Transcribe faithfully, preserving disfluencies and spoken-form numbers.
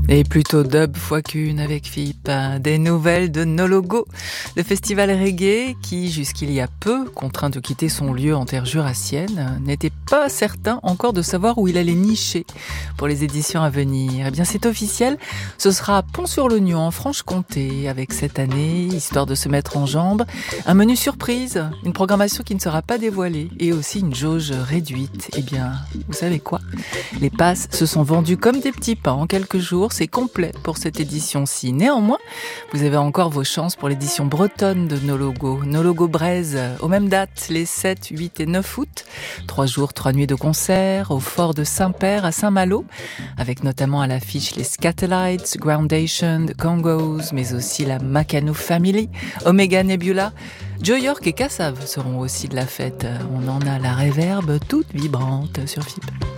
Et plutôt dub fois qu'une avec Philippe. Des nouvelles de No Logo, le festival reggae qui, jusqu'il y a peu, contraint de quitter son lieu en terre jurassienne, n'était pas certain encore de savoir où il allait nicher pour les éditions à venir. Eh bien, c'est officiel, ce sera à Pont-sur-l'Oignon en Franche-Comté, avec cette année, histoire de se mettre en jambes, un menu surprise, une programmation qui ne sera pas dévoilée et aussi une jauge réduite. Eh bien, vous savez quoi ? Les passes se sont vendues comme des petits pains en quelques jours. C'est complet pour cette édition-ci. Néanmoins, vous avez encore vos chances pour l'édition bretonne de No Logo. No Logo Braise, aux mêmes dates, les sept, huit et neuf août. Trois jours, trois nuits de concert au fort de Saint-Père à Saint-Malo, avec notamment à l'affiche les Scatterlights, Groundation, The Congos, mais aussi la Makano Family, Omega Nebula. Joe York et Kassav seront aussi de la fête. On en a la réverbe toute vibrante sur F I P.